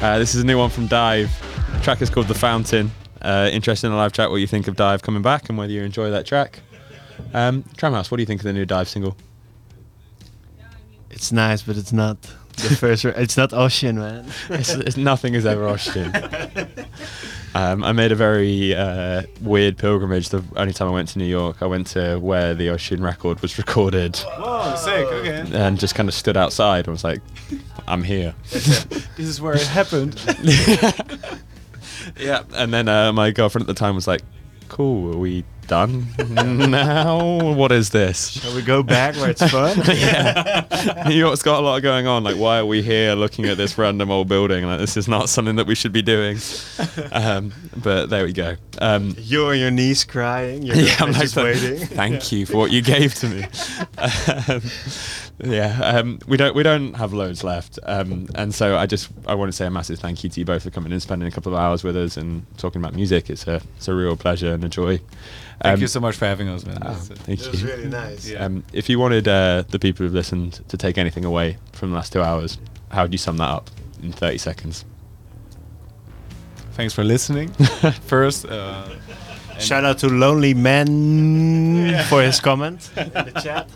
This is a new one from Dive. The track is called The Fountain. Interested in a live chat what you think of Dive coming back and whether you enjoy that track. Tramhouse, what do you think of the new Dive single? It's nice, but it's not the first. It's not Ocean, man. It's nothing is ever Ocean. I made a very weird pilgrimage. The only time I went to New York, I went to where the Ocean record was recorded. Whoa, sick, okay. And just kind of stood outside and was like, I'm here. This is where it happened. Yeah, and then my girlfriend at the time was like, cool, are we done now? What is this? Shall we go back where it's fun? Yeah. New York's got a lot going on. Like, why are we here looking at this random old building? Like, this is not something that we should be doing. But there we go. You on your knees crying. You're I'm like, just waiting. Thank you for what you gave to me. We don't have loads left, and so I want to say a massive thank you to you both for coming and spending a couple of hours with us and talking about music. It's a real pleasure and a joy. Thank you so much for having us, man. Thank you. It was really nice. Yeah. If you wanted the people who've listened to take anything away from the last 2 hours, how would you sum that up in 30 seconds? Thanks for listening. First, Shout out to Lonely Man for his comment in the chat.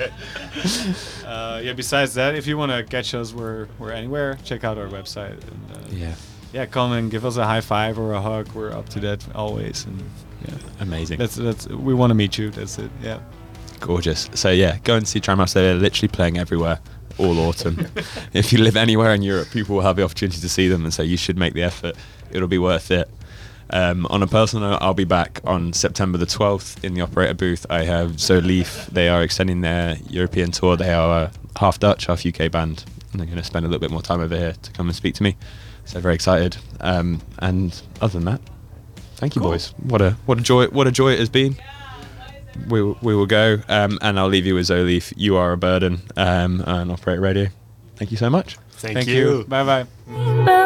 besides that, if you want to catch us, we're anywhere. Check out our website. And, come and give us a high five or a hug. We're up to that always. And Amazing. that's we want to meet you. That's it. Yeah. Gorgeous. So go and see Tramhouse. They're literally playing everywhere all autumn. If you live anywhere in Europe, people will have the opportunity to see them, and so you should make the effort. It'll be worth it. On a personal note, I'll be back on September the 12th in the Operator booth. I have Zo Lief. They are extending their European tour. They are a half Dutch, half UK band, and they're going to spend a little bit more time over here to come and speak to me. So very excited. And other than that, thank you, boys. What a joy! What a joy it has been. We will go, and I'll leave you with Zo Lief. You Are a Burden, on Operator Radio. Thank you so much. Thank you. Bye bye.